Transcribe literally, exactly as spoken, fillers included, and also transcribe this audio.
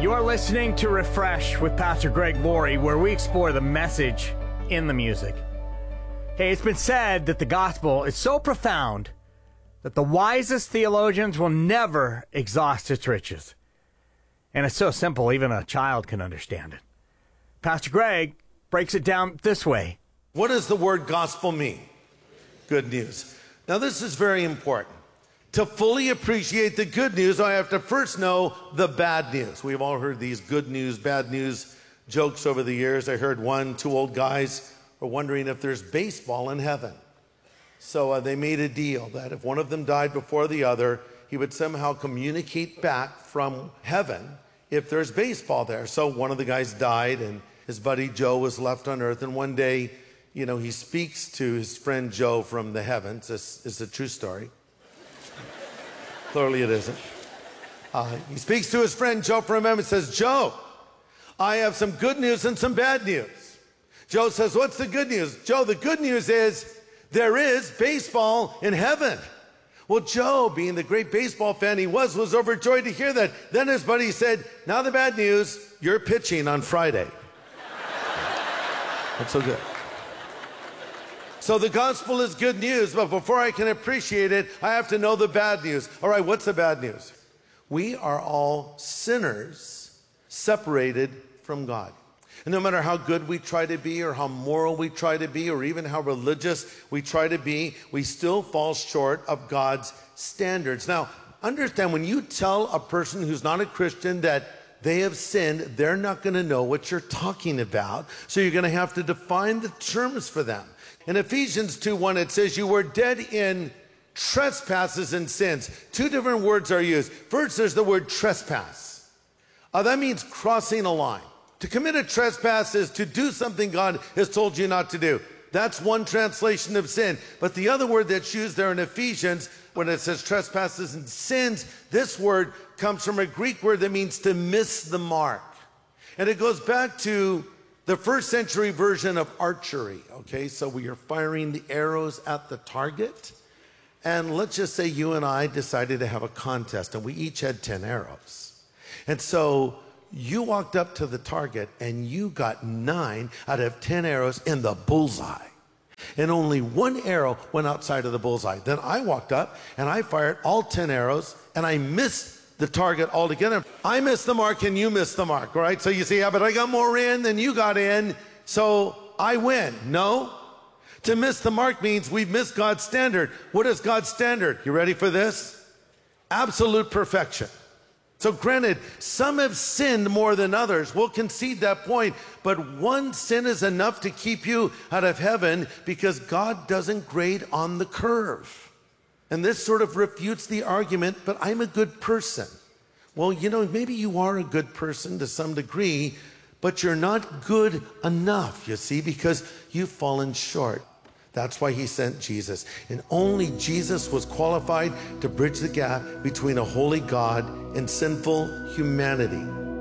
You're listening to Refresh with Pastor Greg Laurie, where we explore the message in the music. Hey, it's been said that the gospel is so profound that the wisest theologians will never exhaust its riches. And it's so simple, even a child can understand it. Pastor Greg breaks it down this way. What does the word gospel mean? Good news. Now, this is very important. To fully appreciate the good news, I have to first know the bad news. We've all heard these good news, bad news jokes over the years. I heard one, two old guys were wondering if there's baseball in heaven. So uh, they made a deal that if one of them died before the other, he would somehow communicate back from heaven if there's baseball there. So one of the guys died, and his buddy Joe was left on earth. And one day, you know, he speaks to his friend Joe from the heavens. This is a true story. Clearly it isn't. Uh, he speaks to his friend Joe from heaven and says, Joe, I have some good news and some bad news. Joe says, what's the good news? Joe, the good news is there is baseball in heaven. Well, Joe, being the great baseball fan he was, was overjoyed to hear that. Then his buddy said, now the bad news, you're pitching on Friday. That's so good. So the gospel is good news, but before I can appreciate it, I have to know the bad news. All right, what's the bad news? We are all sinners separated from God. And no matter how good we try to be, or how moral we try to be, or even how religious we try to be, we still fall short of God's standards. Now, understand, when you tell a person who's not a Christian that they have sinned, they're not going to know what you're talking about. So you're going to have to define the terms for them. In Ephesians two one, it says, you were dead in trespasses and sins. Two different words are used. First, there's the word trespass. Uh, that means crossing a line. To commit a trespass is to do something God has told you not to do. That's one translation of sin. But the other word that's used there in Ephesians, when it says trespasses and sins, this word comes from a Greek word that means to miss the mark. And it goes back to the first century version of archery, okay? So we are firing the arrows at the target. And let's just say you and I decided to have a contest, and we each had ten arrows. And so you walked up to the target, and you got nine out of ten arrows in the bullseye. And only one arrow went outside of the bullseye. Then I walked up, and I fired all ten arrows, and I missed the target altogether. I missed the mark and you missed the mark, right? So you say, yeah, but I got more in than you got in, so I win. No. To miss the mark means we've missed God's standard. What is God's standard? You ready for this? Absolute perfection. So granted, some have sinned more than others. We'll concede that point. But one sin is enough to keep you out of heaven because God doesn't grade on the curve. And this sort of refutes the argument, but I'm a good person. Well, you know, maybe you are a good person to some degree, but you're not good enough, you see, because you've fallen short. That's why he sent Jesus. And only Jesus was qualified to bridge the gap between a holy God and sinful humanity.